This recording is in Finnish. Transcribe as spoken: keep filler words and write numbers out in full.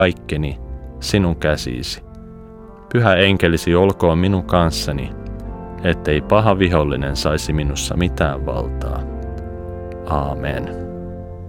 kaikkeni sinun käsisi. Pyhä enkelisi olkoon minun kanssani, ettei paha vihollinen saisi minussa mitään valtaa. Aamen.